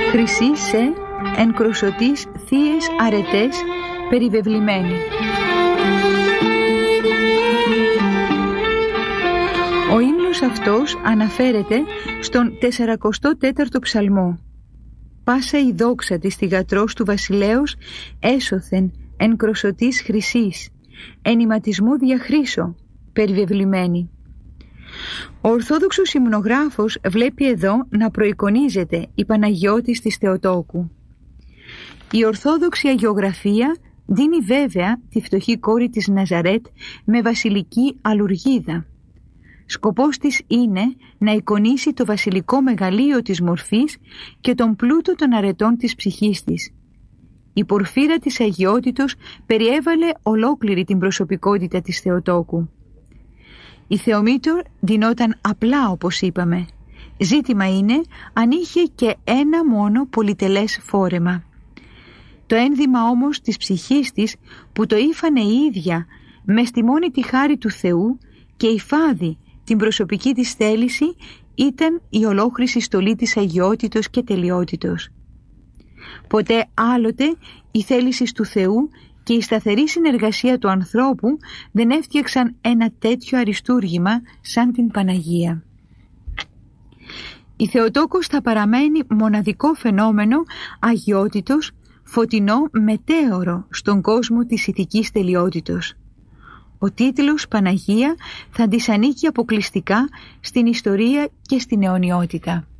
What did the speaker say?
Χρυσή εν κροσωτής θείες αρετές περιβεβλημένη. Ο ύμνος αυτός αναφέρεται στον 44ο ψαλμό. Πάσα η δόξα της θυγατρός του βασιλέως έσωθεν εν κροσωτής χρυσής, εν ηματισμού διαχρήσω περιβεβλημένη. Ο Ορθόδοξος υμνογράφος βλέπει εδώ να προεικονίζεται η Παναγιώτης της Θεοτόκου. Η Ορθόδοξη αγιογραφία δίνει βέβαια τη φτωχή κόρη της Ναζαρέτ με βασιλική αλουργίδα. Σκοπός της είναι να εικονίσει το βασιλικό μεγαλείο της μορφής και τον πλούτο των αρετών της ψυχής της. Η πορφύρα της αγιότητος περιέβαλε ολόκληρη την προσωπικότητα της Θεοτόκου. Η Θεομήτωρ δινόταν απλά, όπως είπαμε. Ζήτημα είναι αν είχε και ένα μόνο πολυτελές φόρεμα. Το ένδυμα όμως της ψυχής της που το ήφανε η ίδια με στη μόνη τη χάρη του Θεού και η φάδη την προσωπική της θέληση ήταν η ολόχρηση στολή της αγιότητος και τελειότητος. Ποτέ άλλοτε η θέληση του Θεού και η σταθερή συνεργασία του ανθρώπου δεν έφτιαξαν ένα τέτοιο αριστούργημα σαν την Παναγία. Η Θεοτόκος θα παραμένει μοναδικό φαινόμενο αγιότητος, φωτεινό μετέωρο στον κόσμο της ηθικής τελειότητος. Ο τίτλος Παναγία θα της ανήκει αποκλειστικά στην ιστορία και στην αιωνιότητα.